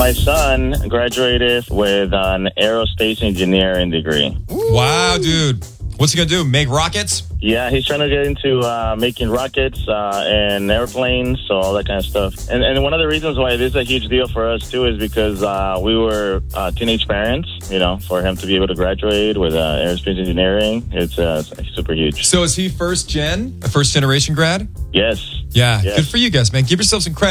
My son graduated with an aerospace engineering degree. Wow, dude. What's he going to do? Make rockets? Yeah, he's trying to get into making rockets and airplanes, so all that kind of stuff. And one of the reasons why this is a huge deal for us, too, is because we were teenage parents, for him to be able to graduate with aerospace engineering. It's super huge. So is he first generation grad? Yes. Yeah. Yes. Good for you guys, man. Give yourselves some credit.